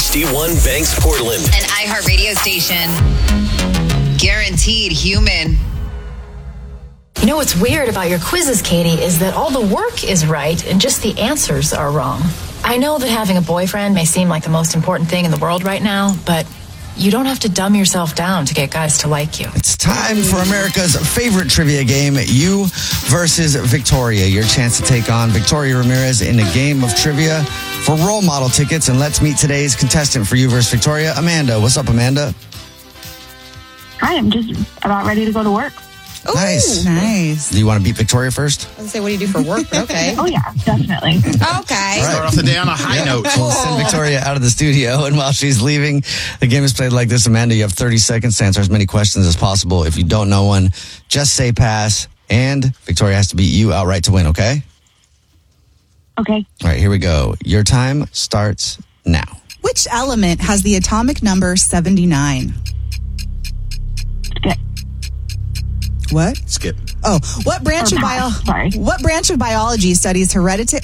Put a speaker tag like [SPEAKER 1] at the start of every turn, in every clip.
[SPEAKER 1] HD1 Banks Portland.
[SPEAKER 2] An iHeartRadio station. Guaranteed human.
[SPEAKER 3] You know what's weird about your quizzes, Katie, is that all the work is right and just the answers are wrong. I know that having a boyfriend may seem like the most important thing in the world right now, but you don't have to dumb yourself down to get guys to like you.
[SPEAKER 4] It's time for America's favorite trivia game, You versus Victoria. Your chance to take on Victoria Ramirez in a game of trivia for role model tickets. And let's meet today's contestant for You versus Victoria, Amanda. What's up, Amanda?
[SPEAKER 5] Hi, I'm just about ready to go to work.
[SPEAKER 6] Ooh,
[SPEAKER 4] Nice. Do you want to beat Victoria first?
[SPEAKER 6] I was going to say, what do you do for work? But okay.
[SPEAKER 5] Oh, yeah, definitely.
[SPEAKER 6] Okay.
[SPEAKER 7] Start off the day on a high note.
[SPEAKER 4] We'll send Victoria out of the studio, and while she's leaving, the game is played like this. Amanda, you have 30 seconds to answer as many questions as possible. If you don't know one, just say pass, and Victoria has to beat you outright to win, okay?
[SPEAKER 5] Okay.
[SPEAKER 4] All right, here we go. Your time starts now.
[SPEAKER 8] Which element has the atomic number 79?
[SPEAKER 5] Skip.
[SPEAKER 8] What?
[SPEAKER 7] Skip.
[SPEAKER 8] Oh, what branch of
[SPEAKER 5] Sorry.
[SPEAKER 8] What branch of biology studies heredity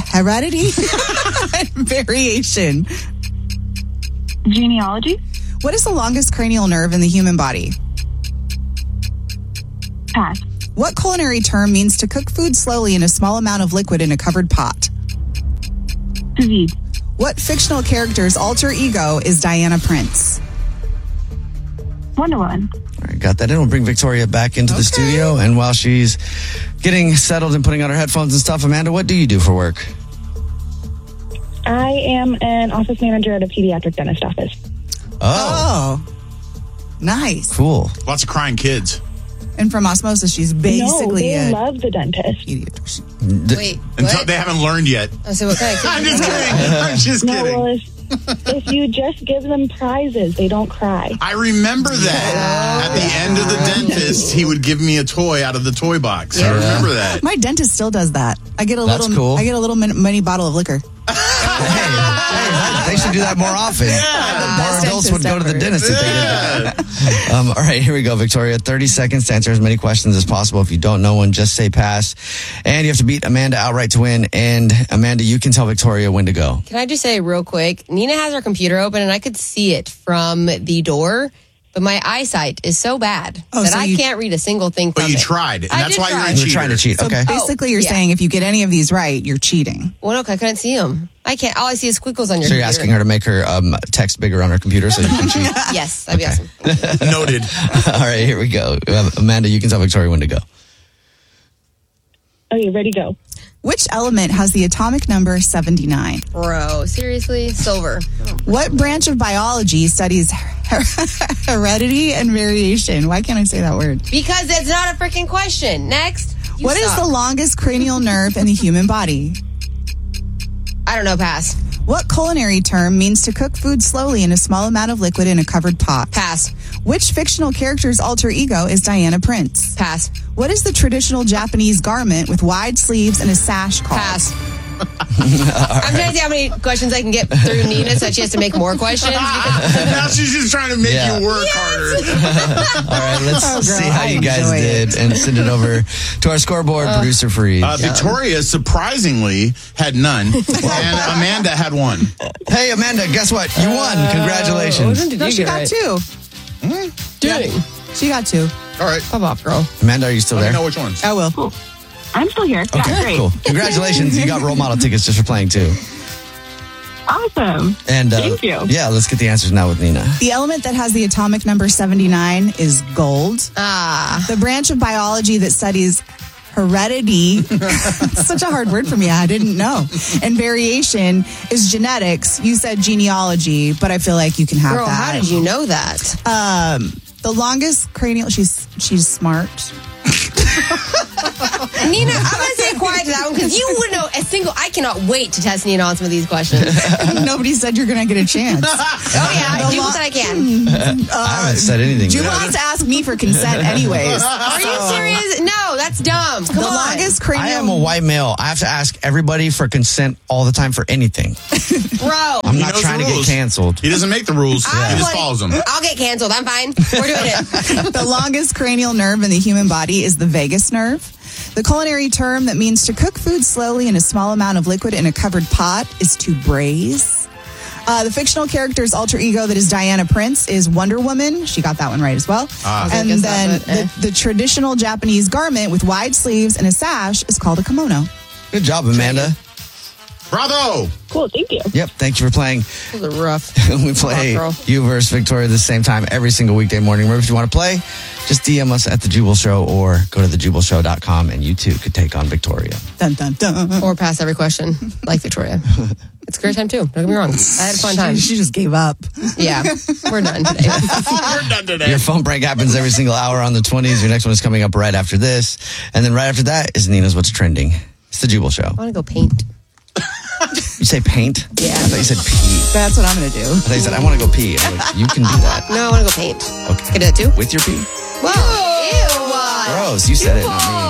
[SPEAKER 8] and variation?
[SPEAKER 5] Genealogy?
[SPEAKER 8] What is the longest cranial nerve in the human body?
[SPEAKER 5] Pass.
[SPEAKER 8] What culinary term means to cook food slowly in a small amount of liquid in a covered pot?
[SPEAKER 5] Sous vide.
[SPEAKER 8] What fictional character's alter ego is Diana Prince?
[SPEAKER 5] Wonder Woman.
[SPEAKER 4] All right, got that in. We'll bring Victoria back into the studio, and while she's getting settled and putting on her headphones and stuff, Amanda, what do you do for work?
[SPEAKER 5] I am an office manager at a pediatric dentist office.
[SPEAKER 8] Oh, nice.
[SPEAKER 4] Cool.
[SPEAKER 7] Lots of crying kids.
[SPEAKER 8] And from osmosis, she's basically
[SPEAKER 5] they
[SPEAKER 8] a
[SPEAKER 5] love the dentist.
[SPEAKER 8] pediatrician.
[SPEAKER 6] Wait,
[SPEAKER 7] Until
[SPEAKER 6] what?
[SPEAKER 7] they haven't learned yet.
[SPEAKER 6] Oh, so what kind of
[SPEAKER 7] I'm just kidding. I'm just
[SPEAKER 5] No,
[SPEAKER 7] kidding.
[SPEAKER 5] well, if you just give them prizes, they don't cry.
[SPEAKER 7] I remember that. At the end of the dentist, he would give me a toy out of the toy box. I remember that.
[SPEAKER 8] My dentist still does that. I get a
[SPEAKER 4] That's
[SPEAKER 8] little.
[SPEAKER 4] cool.
[SPEAKER 8] I get a little mini bottle of liquor.
[SPEAKER 4] Hey, they should do that more often. More adults would go to the dentist if they did that. All right, here we go, Victoria. 30 seconds to answer as many questions as possible. If you don't know one, just say pass. And you have to beat Amanda outright to win. And Amanda, you can tell Victoria when to go.
[SPEAKER 6] Can I just say real quick, Nina has her computer open and I could see it from the door, but my eyesight is so bad that
[SPEAKER 8] so
[SPEAKER 6] I can't read a single thing from
[SPEAKER 7] But you
[SPEAKER 6] it.
[SPEAKER 7] tried. And
[SPEAKER 6] I
[SPEAKER 7] that's
[SPEAKER 6] did
[SPEAKER 7] why you're
[SPEAKER 6] try.
[SPEAKER 7] a
[SPEAKER 4] You're
[SPEAKER 7] cheater.
[SPEAKER 4] trying to cheat.
[SPEAKER 8] So
[SPEAKER 4] Okay.
[SPEAKER 8] basically, you're
[SPEAKER 6] yeah.
[SPEAKER 8] saying if you get any of these right, you're cheating.
[SPEAKER 6] Well, look, I couldn't see them. I can't. All I see is squiggles on your
[SPEAKER 4] So you're
[SPEAKER 6] computer.
[SPEAKER 4] asking her to make her text bigger on her computer so you can cheat.
[SPEAKER 6] Yes, that'd be awesome.
[SPEAKER 7] Noted.
[SPEAKER 4] All right, here we go. Amanda, you can tell Victoria when to go.
[SPEAKER 5] Okay, ready, go.
[SPEAKER 8] Which element has the atomic number 79?
[SPEAKER 6] Bro, seriously? Silver.
[SPEAKER 8] What branch of biology studies heredity and variation? Why can't I say that word?
[SPEAKER 6] Because it's not a freaking question. Next.
[SPEAKER 8] What is the longest cranial nerve in the human body?
[SPEAKER 6] I don't know, pass.
[SPEAKER 8] What culinary term means to cook food slowly in a small amount of liquid in a covered pot?
[SPEAKER 6] Pass.
[SPEAKER 8] Which fictional character's alter ego is Diana Prince?
[SPEAKER 6] Pass.
[SPEAKER 8] What is the traditional Japanese garment with wide sleeves and a sash called?
[SPEAKER 6] Pass. I'm trying to see how many questions I can get through Nina so she has to make more questions.
[SPEAKER 7] Now she's just trying to make you work harder.
[SPEAKER 4] All right, let's
[SPEAKER 8] Oh, girl,
[SPEAKER 4] see how
[SPEAKER 8] I
[SPEAKER 4] you guys
[SPEAKER 8] enjoy
[SPEAKER 4] did and send it over to our scoreboard producer, Fareed.
[SPEAKER 7] Victoria surprisingly had none, and Amanda had one.
[SPEAKER 4] Hey, Amanda, guess what? You won. Congratulations.
[SPEAKER 8] No, she got two.
[SPEAKER 6] Dang.
[SPEAKER 8] She got two.
[SPEAKER 7] All right.
[SPEAKER 6] Pop off, girl.
[SPEAKER 4] Amanda, are you still
[SPEAKER 7] Let me
[SPEAKER 4] there?
[SPEAKER 7] know which ones.
[SPEAKER 8] I will.
[SPEAKER 5] Cool. I'm still here.
[SPEAKER 4] Okay,
[SPEAKER 5] Yeah, great.
[SPEAKER 4] cool. Congratulations. You got role model tickets just for playing, too.
[SPEAKER 5] Awesome.
[SPEAKER 4] And
[SPEAKER 5] Thank you.
[SPEAKER 4] Yeah, let's get the answers now with Nina.
[SPEAKER 8] The element that has the atomic number 79 is gold. The branch of biology that studies heredity, such a hard word for me, I didn't know, and variation is genetics. You said genealogy, but I feel like you can have
[SPEAKER 6] Girl,
[SPEAKER 8] that.
[SPEAKER 6] how did you know that?
[SPEAKER 8] The longest cranial, she's smart.
[SPEAKER 6] Nina, I'm going to say quiet to that one because you wouldn't know a single. I cannot wait to test Nina on some of these questions.
[SPEAKER 8] Nobody said you're going to get a chance.
[SPEAKER 6] Oh, yeah. Jubal said I can.
[SPEAKER 4] I haven't said anything.
[SPEAKER 8] Jubal has to ask me for consent anyways.
[SPEAKER 6] Are you serious? No, that's dumb. Come
[SPEAKER 8] The
[SPEAKER 6] on.
[SPEAKER 8] longest cranial...
[SPEAKER 4] I am a white male. I have to ask everybody for consent all the time for anything.
[SPEAKER 6] Bro.
[SPEAKER 4] I'm
[SPEAKER 7] He
[SPEAKER 4] not
[SPEAKER 7] knows
[SPEAKER 4] trying
[SPEAKER 7] the
[SPEAKER 4] to get
[SPEAKER 7] rules.
[SPEAKER 4] canceled.
[SPEAKER 7] He doesn't make the rules. He just follows them.
[SPEAKER 6] I'll get canceled. I'm fine. We're doing it.
[SPEAKER 8] The longest cranial nerve in the human body is the vagus nerve. The culinary term that means to cook food slowly in a small amount of liquid in a covered pot is to braise. The fictional character's alter ego that is Diana Prince is Wonder Woman. She got that one right as well. And then the traditional Japanese garment with wide sleeves and a sash is called a kimono.
[SPEAKER 4] Good job, Amanda.
[SPEAKER 7] Bravo!
[SPEAKER 5] Cool, thank you.
[SPEAKER 4] Yep, thank you for playing.
[SPEAKER 6] Those are rough.
[SPEAKER 4] We play
[SPEAKER 6] Girl.
[SPEAKER 4] you versus Victoria at the same time every single weekday morning. Remember, if you want to play, just DM us at The Jubal Show or go to thejubalshow.com and you too could take on Victoria.
[SPEAKER 8] Dun, dun, dun.
[SPEAKER 6] Or pass every question like Victoria. It's a great time too. Don't get me wrong. I had a fun time.
[SPEAKER 8] She just gave up.
[SPEAKER 6] Yeah, we're done today.
[SPEAKER 7] We're done today.
[SPEAKER 4] Your phone break happens every single hour on the 20s. Your next one is coming up right after this. And then right after that is Nina's What's Trending. It's The Jubal Show.
[SPEAKER 6] I want to go paint.
[SPEAKER 4] You say paint?
[SPEAKER 6] Yeah.
[SPEAKER 4] I thought you said pee.
[SPEAKER 8] That's what I'm going to do.
[SPEAKER 4] I thought you said, I want to go pee. I'm like, you can do that.
[SPEAKER 6] No, I want to go paint.
[SPEAKER 4] Okay.
[SPEAKER 6] Can I do that too?
[SPEAKER 4] With your pee?
[SPEAKER 6] Whoa. Ew.
[SPEAKER 4] Gross. You said it, not me.